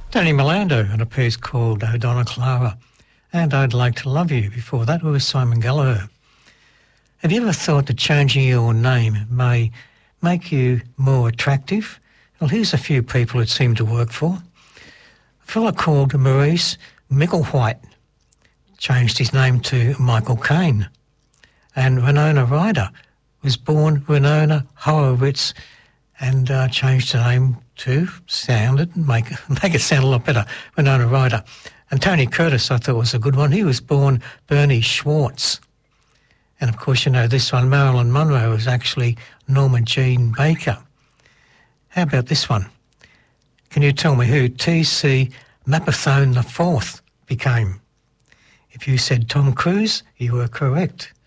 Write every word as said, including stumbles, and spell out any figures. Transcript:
Tony Milando and a piece called O Donna Clara, and I'd Like to Love You. Before that was Simon Gallagher. Have you ever thought that changing your name may make you more attractive? Well, here's a few people it seemed to work for. A fella called Maurice Micklewhite changed his name to Michael Caine. And Winona Ryder was born Winona Horowitz and uh, changed her name to sound it, make, make it sound a lot better, Winona Ryder. And Tony Curtis, I thought, was a good one. He was born Bernie Schwartz. And, of course, you know this one, Marilyn Monroe, was actually Norma Jean Baker. How about this one? Can you tell me who T C Mapathone the Fourth became? If you said Tom Cruise, you were correct.